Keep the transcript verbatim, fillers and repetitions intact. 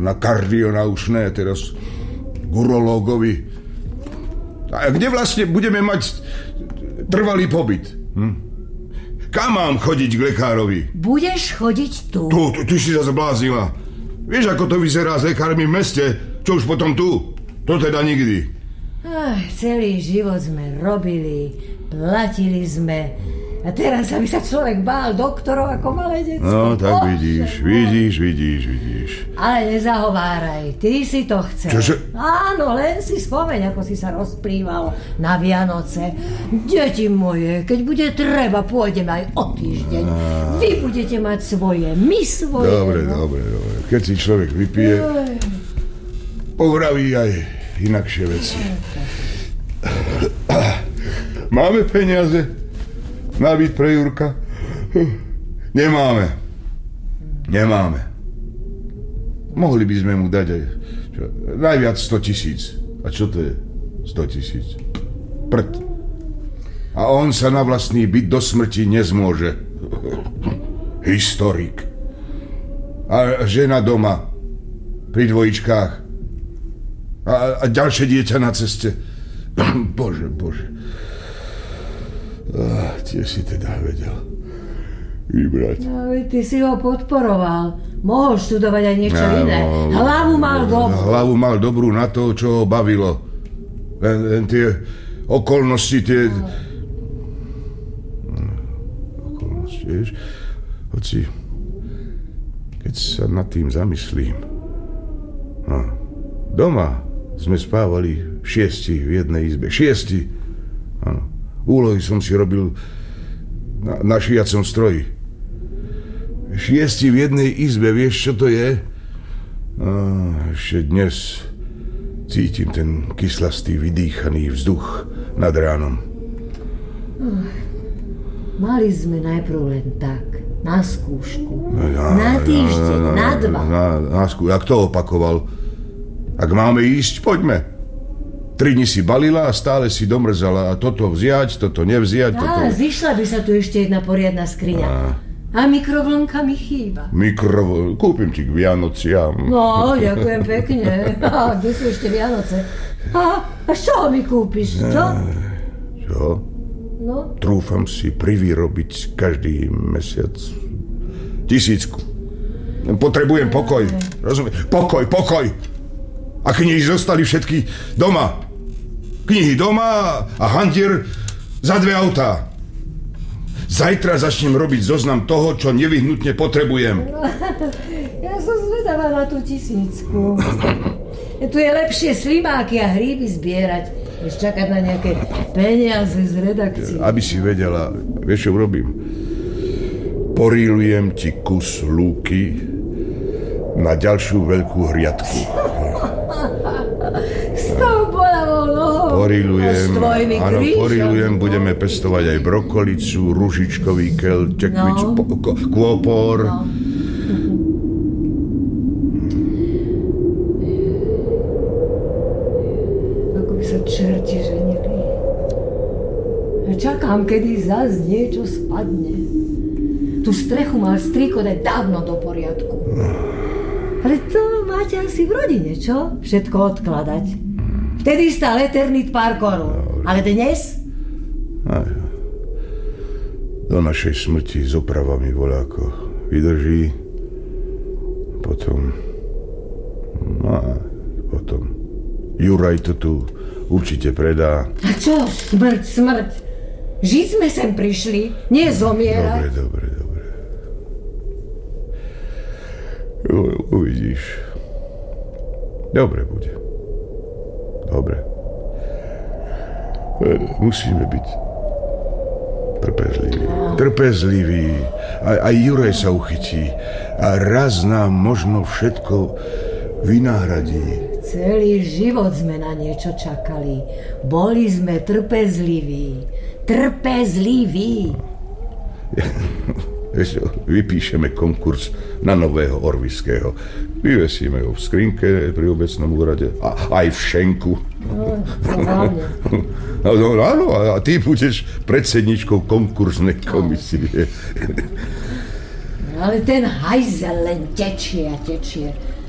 na kardionaušné, teraz k urológovi. A kde vlastne budeme mať trvalý pobyt? Hm? Kam mám chodiť k lekárovi? Budeš chodiť tu. Tu, tu, ty si sa zbláznila. Vieš, ako to vyzerá s lekármi v meste? Čo už potom tu? To teda nikdy. Ach, celý život sme robili, platili sme. A teraz aby sa človek bál doktorov ako malé decko. No, tak Bože, vidíš, Bože. vidíš, vidíš, vidíš. Ale nezahováraj, ty si to chcel. Čože? Áno, len si spomeň, ako si sa rozplýval na Vianoce. Deti moje, keď bude treba, pôjdeme aj o týždeň. A... Vy budete mať svoje, my svoje. Dobre, no. dobre, dobre. Keď si človek vypije, povraví aj inakšie veci. Máme peniaze na byt pre Jurka? Nemáme. Nemáme. Mohli by sme mu dať aj čo, najviac sto tisíc. A čo to je? sto tisíc. Prd. A on sa na vlastný byt do smrti nezmôže. Historik. A žena doma. Pri dvojičkách. A, a ďalšie dieťa na ceste. Bože, bože. Ah, tiež si teda vedel vybrať. No, ty si ho podporoval. Mohol študovať aj niečo ja, iné. Hlavu mal dobrú. Hlavu mal dobrú na to, čo ho bavilo. Len, len tie okolnosti, tie... No. Okolnosti, vieš? Hoci, keď sa nad tým zamyslím. No. Doma sme spávali šiesti v jednej izbe. Šiesti. Áno. Úlohy som si robil na, na šijacom stroji. Šiesti v jednej izbe, vieš, čo to je? A ešte dnes cítim ten kyslastý, vydýchaný vzduch nad ránom. Uh, mali sme najprv len tak, na skúšku. Na, na týždeň, na, na, na dva. Na, na skúšku. A kto opakoval? Ak máme ísť, poďme. Tri dni si balila a stále si domrzala. A toto vziať, toto nevziať. Toto... Á, zišla by sa tu ešte jedna poriadna skriňa. A, a mikrovlnka mi chýba. Mikrovlnka? Kúpim ti k Vianociam. No, ďakujem pekne. A kde sú ešte Vianoce? A, a z čoho mi kúpiš? Čo? Čo? No? Trúfam si privyrobiť každý mesiac tisícku. Potrebujem pokoj. Rozumieš? Pokoj, pokoj. A knihy zostali všetky doma. Knihy doma a hantier za dve autá. Zajtra začnem robiť zoznam toho, čo nevyhnutne potrebujem. Ja som zvedavá na tú tisícku. Tu je lepšie slimáky a hríby zbierať, než čakať na nejaké peniaze z redakcie. Aby si vedela, vieš, čo urobím? Porílujem ti kus lúky na ďalšiu veľkú hriadku. S tou bolavou nohou. Porílujem, áno, krížom. porílujem, budeme pestovať aj brokolicu, ružičkový kel, čekvicu, no. po, kôpor. No. Ako by sa čerti ženili. Ja čakám, kedy zas niečo spadne. Tú strechu mal striko dať dávno do poriadku. Ale to máte asi v rodine, čo? Všetko odkladať. Vtedy stál Eternit pár korún. Ale dnes? Aj, do našej smrti s opravami voľako vydrží. Potom... No, potom... Juraj to tu určite predá. A čo? Smrť, smrť. Žiť sme sem prišli, nie zomierať. Dobre, dobre, dobre. U, uvidíš. Dobre bude. Dobre. Musíme byť trpezliví. Trpezliví. Aj, aj Juraj sa uchytí. A raz nám možno všetko vynahradí. Celý život sme na niečo čakali. Boli sme trpezliví. Trpezliví. Vypíšeme konkurs na nového Orviského. Vyvesíme ho v skrinke pri obecnom úrade. A aj v šenku. No, hlavne. No, no, áno, a ty budeš predsedničkou konkursnej komisie. Ale ten hajzel len tečie a tečie.